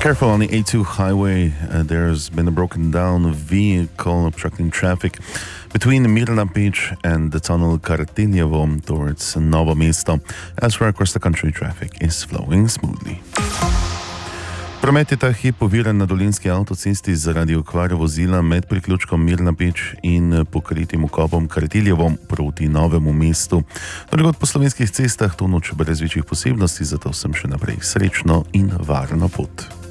Careful on the A2 highway. There's been a broken down vehicle obstructing traffic between Mirna Beach and the tunnel Kartiljevo towards Novo Mesto. Elsewhere across the country, traffic is flowing smoothly. Promet je ta hip oviran na dolinski avtocesti zaradi okvare vozila med priključkom Mirna Beč in pokritim vkopom Kartiljevom proti Novemu mestu. Drugod po slovenskih cestah to noč brez večjih posebnosti, zato sem še naprej srečno in varno pot.